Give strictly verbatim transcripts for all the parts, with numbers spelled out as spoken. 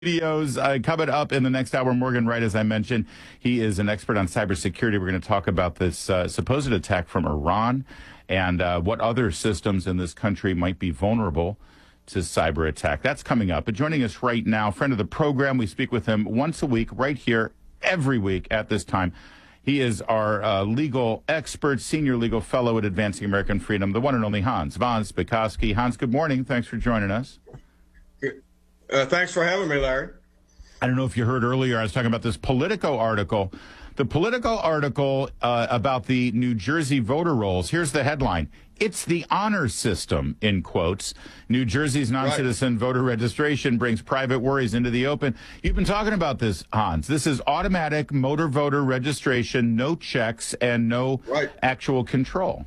Studios uh, coming up in the next hour. Morgan Wright, as I mentioned, he is an expert on cybersecurity. We're going to talk about this uh, supposed attack from Iran and uh, what other systems in this country might be vulnerable to cyber attack. That's coming up. But joining us right now, friend of the program, we speak with him once a week, right here, every week at this time. He is our uh, legal expert, senior legal fellow at Advancing American Freedom, the one and only Hans von Spakovsky. Hans, good morning. Thanks for joining us. Uh, thanks for having me, Larry. I don't know if you heard earlier, I was talking about this Politico article. The Politico article uh, about the New Jersey voter rolls. Here's the headline. It's the honor system, in quotes. New Jersey's non-citizen right. voter registration brings private worries into the open. You've been talking about this, Hans. This is automatic motor voter registration, no checks, and no right. actual control.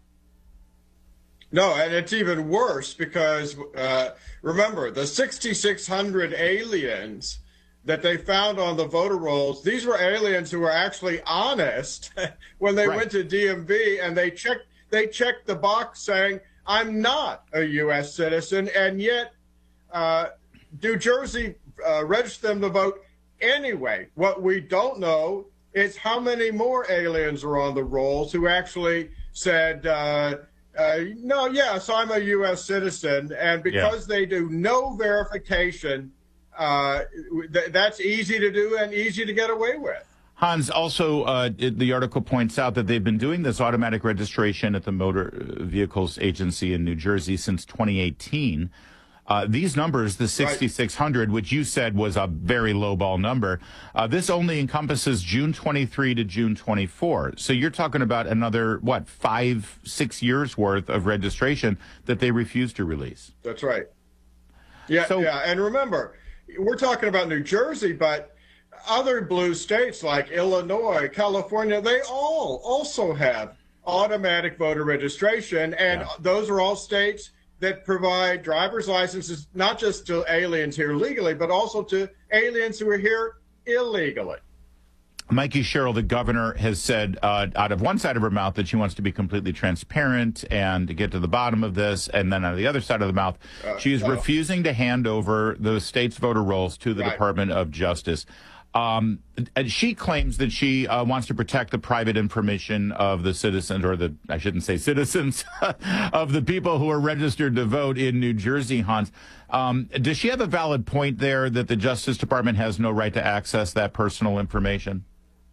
No, and it's even worse because, uh, remember, the sixty-six hundred aliens that they found on the voter rolls, these were aliens who were actually honest when they right. went to D M V and they checked they checked the box saying, I'm not a U S citizen, and yet uh, New Jersey uh, registered them to vote anyway. What we don't know is how many more aliens are on the rolls who actually said, uh, Uh, no, yes, I'm a U S citizen, and because yeah. they do no verification, uh, th- that's easy to do and easy to get away with. Hans, also, uh, it, the article points out that they've been doing this automatic registration at the Motor Vehicles Agency in New Jersey since twenty eighteen. Uh, these numbers, the sixty-six hundred, right. which you said was a very low-ball number, uh, this only encompasses June twenty-third to June twenty-fourth. So you're talking about another, what, five, six years worth of registration that they refuse to release. That's right. Yeah, so, yeah. And remember, we're talking about New Jersey, but other blue states like Illinois, California, they all also have automatic voter registration, and yeah. those are all states that provide driver's licenses, not just to aliens here legally, but also to aliens who are here illegally. Mikey Sherrill, the governor, has said uh, out of one side of her mouth that she wants to be completely transparent and to get to the bottom of this. And then out of the other side of the mouth, uh, she is uh, refusing to hand over the state's voter rolls to the right. Department of Justice. Um, and she claims that she uh, wants to protect the private information of the citizens, or the, I shouldn't say citizens, of the people who are registered to vote in New Jersey, Hans. Um, does she have a valid point there that the Justice Department has no right to access that personal information?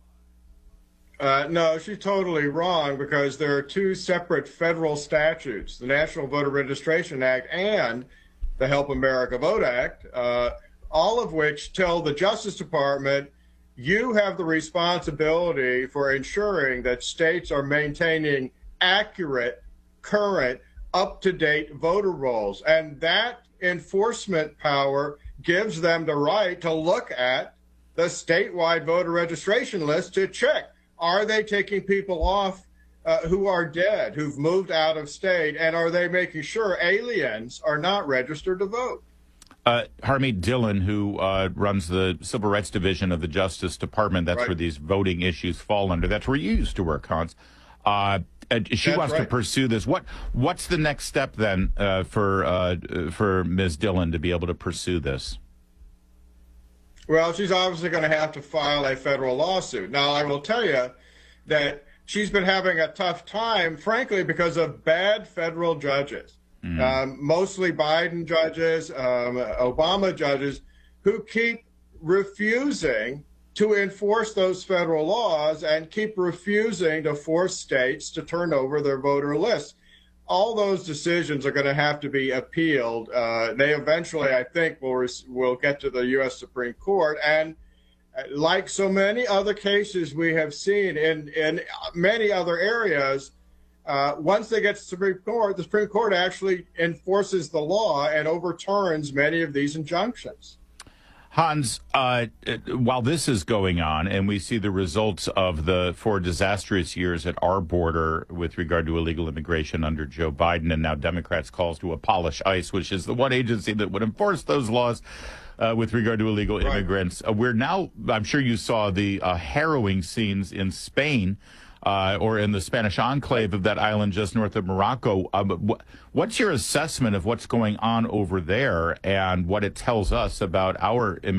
Uh, no, she's totally wrong, because there are two separate federal statutes, the National Voter Registration Act and the Help America Vote Act, uh, all of which tell the Justice Department, you have the responsibility for ensuring that states are maintaining accurate, current, up-to-date voter rolls. And that enforcement power gives them the right to look at the statewide voter registration list to check, are they taking people off uh, who are dead, who've moved out of state, and are they making sure aliens are not registered to vote? Uh, Harmeet Dillon, who uh, runs the Civil Rights Division of the Justice Department, that's right. where these voting issues fall under. That's where you used to work, Hans. Uh, she that's wants right. to pursue this. What What's the next step then uh, for uh, for Miz Dillon to be able to pursue this? Well, she's obviously going to have to file a federal lawsuit. Now, I will tell you that she's been having a tough time, frankly, because of bad federal judges. Mm. Um, mostly Biden judges, um, Obama judges, who keep refusing to enforce those federal laws and keep refusing to force states to turn over their voter lists. All those decisions are going to have to be appealed. Uh, they eventually, I think, will will get to the U S Supreme Court. And like so many other cases we have seen in, in many other areas, Uh, once they get to the Supreme Court, the Supreme Court actually enforces the law and overturns many of these injunctions. Hans, uh, while this is going on and we see the results of the four disastrous years at our border with regard to illegal immigration under Joe Biden, and now Democrats' calls to abolish ICE, which is the one agency that would enforce those laws uh, with regard to illegal right. immigrants, uh, we're now, I'm sure you saw the uh, harrowing scenes in Spain uh, or in the Spanish enclave of that island just north of Morocco. Um, wh- what's your assessment of what's going on over there and what it tells us about our